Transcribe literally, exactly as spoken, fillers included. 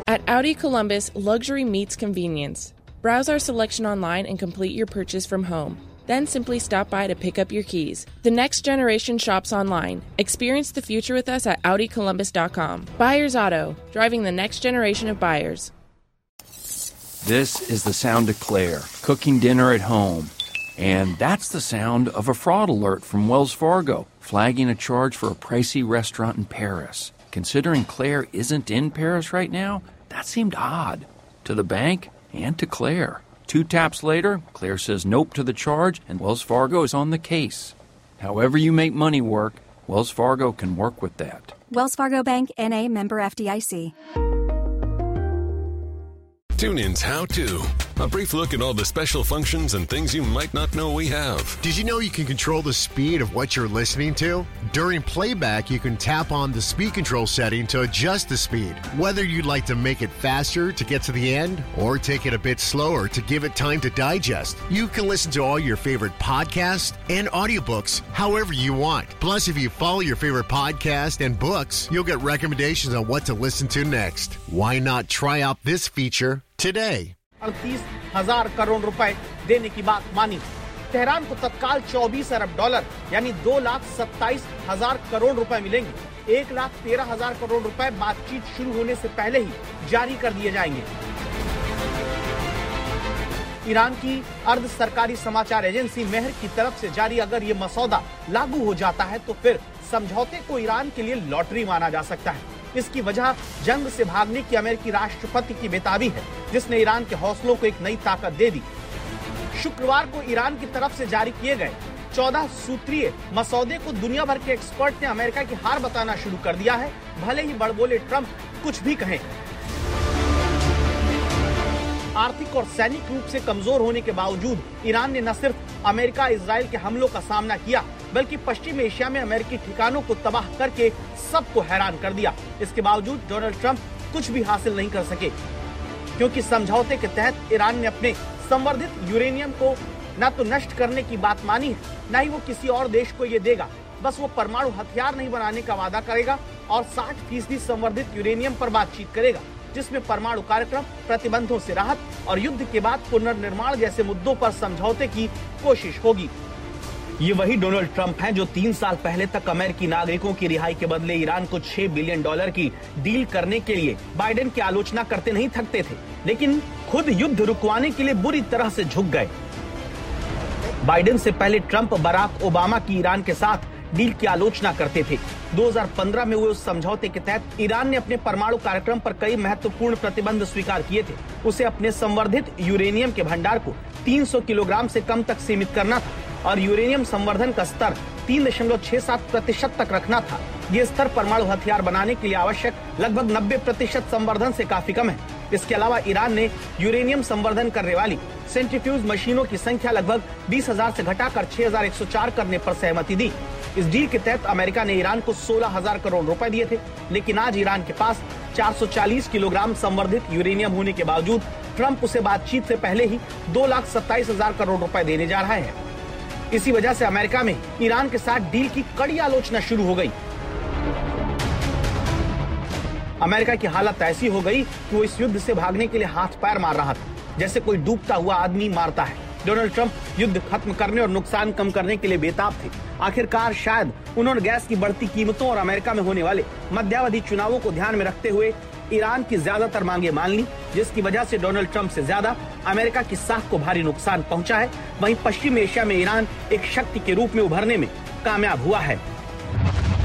At Audi Columbus, luxury meets convenience. Browse our selection online and complete your purchase from home. Then simply stop by to pick up your keys. The next generation shops online. Experience the future with us at Audi Columbus dot com. Buyers Auto, driving the next generation of buyers. This is the sound of Claire, cooking dinner at home. And that's the sound of a fraud alert from Wells Fargo, flagging a charge for a pricey restaurant in Paris. Considering Claire isn't in Paris right now, that seemed odd. To the bank and to Claire. Two taps later, Claire says nope to the charge, and Wells Fargo is on the case. However you make money work, Wells Fargo can work with that. Wells Fargo Bank, N A, member F D I C. TuneIn's How To. A brief look at all the special functions and things you might not know we have. Did you know you can control the speed of what you're listening to? During playback, you can tap on the speed control setting to adjust the speed. Whether you'd like to make it faster to get to the end or take it a bit slower to give it time to digest, you can listen to all your favorite podcasts and audiobooks however you want. Plus, if you follow your favorite podcast and books, you'll get recommendations on what to listen to next. Why not try out this feature today? अड़तीस हजार करोड़ रुपए देने की बात मानी। Tehran को तत्काल चौबीस अरब डॉलर यानी दो लाख सत्ताईस हजार करोड़ रुपए मिलेंगे। एक लाख तेरह हजार करोड़ रुपए बातचीत शुरू होने से पहले ही जारी कर दिए जाएंगे। ईरान की अर्ध सरकारी समाचार एजेंसी मेहर की तरफ से जारी अगर ये मसौदा लागू हो जाता है तो फिर समझौते को ईरान के लिए लॉटरी माना जा सकता है। इसकी वजह जंग से भागने की अमेरिकी राष्ट्रपति की बेताबी है, जिसने ईरान के हौसलों को एक नई ताकत दे दी। शुक्रवार को ईरान की तरफ से जारी किए गए चौदह सूत्रीय मसौदे को दुनिया भर के एक्सपर्ट ने अमेरिका की हार बताना शुरू कर दिया है, भले ही बड़बोले ट्रंप कुछ भी कहें। आर्थिक और सैनिक रूप से कमजोर होने के बावजूद ईरान ने न सिर्फ अमेरिका इजराइल के हमलों का सामना किया, बल्कि पश्चिम एशिया में अमेरिकी ठिकानों को तबाह करके सबको हैरान कर दिया। इसके बावजूद डोनाल्ड ट्रंप कुछ भी हासिल नहीं कर सके, क्योंकि समझौते के तहत ईरान ने अपने संवर्धित यूरेनियम को न तो नष्ट करने की बात मानी है, न ही वो किसी और देश को ये देगा। बस वो परमाणु हथियार नहीं बनाने का वादा करेगा और साठ फीसदी संवर्धित यूरेनियम पर बातचीत करेगा, जिसमें परमाणु कार्यक्रम, प्रतिबंधों से राहत और युद्ध के बाद पुनर्निर्माण जैसे मुद्दों पर समझौते की कोशिश होगी। ये वही डोनाल्ड ट्रंप हैं जो तीन साल पहले तक अमेरिकी नागरिकों की रिहाई के बदले ईरान को छह बिलियन डॉलर की डील करने के लिए बाइडेन की आलोचना करते नहीं थकते थे, लेकिन खुद युद्ध रुकवाने के लिए बुरी तरह से झुक गए। बाइडेन से पहले ट्रंप बराक ओबामा की ईरान के साथ डील की आलोचना करते थे। दो हज़ार पंद्रह में हुए उस समझौते के तहत ईरान ने अपने परमाणु कार्यक्रम पर कई महत्वपूर्ण प्रतिबंध स्वीकार किए थे। उसे अपने संवर्धित यूरेनियम के भंडार को तीन सौ किलोग्राम से कम तक सीमित करना था और यूरेनियम संवर्धन का स्तर तीन दशमलव छह सात प्रतिशत तक रखना था। ये स्तर परमाणु हथियार बनाने के लिए आवश्यक लगभग नब्बे प्रतिशत संवर्धन से काफी कम है। इसके अलावा ईरान ने यूरेनियम संवर्धन करने वाली सेंट्रीफ्यूज मशीनों की संख्या लगभग बीस हजार से घटाकर छह हजार एक सौ चार करने पर सहमति दी। इस डील के तहत अमेरिका ने ईरान को सोलह हजार करोड़ रुपए दिए थे, लेकिन आज ईरान के पास चार सौ चालीस किलोग्राम संवर्धित यूरेनियम होने के बावजूद ट्रंप उसे बातचीत से पहले ही दो लाख सत्ताईस हजार करोड़ रुपए देने जा रहा है। इसी वजह से अमेरिका में ईरान के साथ डील की कड़ी आलोचना शुरू हो गई। अमेरिका की हालत ऐसी हो गई कि वो इस युद्ध से भागने के लिए हाथ पैर मार रहा था, जैसे कोई डूबता हुआ आदमी मारता है। डोनाल्ड ट्रंप युद्ध खत्म करने और नुकसान कम करने के लिए बेताब थे। आखिरकार शायद उन्होंने गैस की बढ़ती कीमतों और अमेरिका में होने वाले मध्यावधि चुनावों को ध्यान में रखते हुए ईरान की ज्यादातर मांगे मान ली, जिसकी वजह से डोनाल्ड ट्रंप से ज्यादा अमेरिका की साख को भारी नुकसान पहुंचा है। वहीं पश्चिम एशिया में ईरान एक शक्ति के रूप में उभरने में कामयाब हुआ है।